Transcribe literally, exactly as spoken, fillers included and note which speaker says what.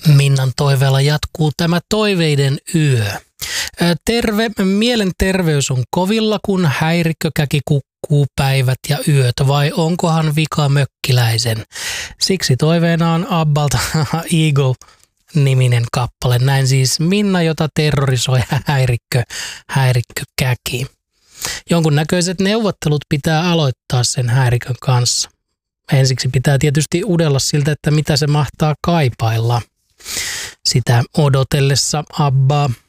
Speaker 1: Minnan toiveella jatkuu tämä toiveiden yö. Terve, mielenterveys on kovilla, kun häirikkökäki kukkuu päivät ja yöt, vai onkohan vika mökkiläisen? Siksi toiveena on Abbalta Eagle-niminen kappale. Näin siis Minna, jota terrorisoi häirikkö, häirikkökäki. Jonkunnäköiset neuvottelut pitää aloittaa sen häirikön kanssa. Ensiksi pitää tietysti udella siltä, että mitä se mahtaa kaipailla. Sitä odotellessa Abbaa